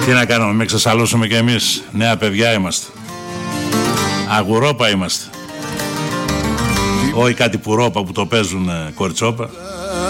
Τι να κάνουμε, μην ξεσαλώσουμε κι εμείς. Νέα παιδιά είμαστε. Αγουρόπα είμαστε. Όχι κάτι πουρόπα που το παίζουν κοριτσόπα.